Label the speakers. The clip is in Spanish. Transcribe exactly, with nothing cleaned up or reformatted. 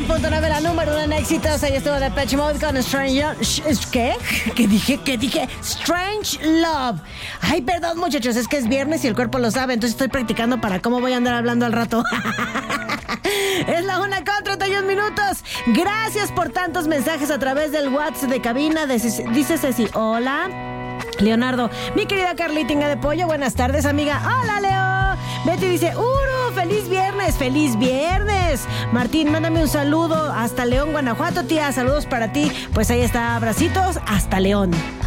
Speaker 1: punto nueve, la número uno en éxitos. Ahí estuvo Depeche Mode con Strange... ¿Qué? ¿Qué dije? ¿Qué dije? Strange Love. Ay, perdón, muchachos, es que es viernes y el cuerpo lo sabe, entonces estoy practicando para cómo voy a andar hablando al rato. Es la una con treinta y un minutos. Gracias por tantos mensajes a través del WhatsApp de cabina. Dice Ceci, hola. Leonardo, mi querida Carlitinga de Pollo, buenas tardes, amiga. Hola, Leo. Betty dice, Uru, feliz viernes, feliz viernes. Martín, mándame un saludo hasta León, Guanajuato, tía. Saludos para ti. Pues ahí está, abracitos hasta León.